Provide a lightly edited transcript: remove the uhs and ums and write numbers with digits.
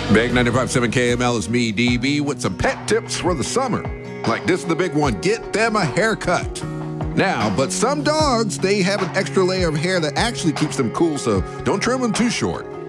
Big 95.7 KML is me, DB, with some pet tips for the summer. Like this is the big one, get them a haircut. Now, but some dogs, they have an extra layer of hair that actually keeps them cool, so don't trim them too short.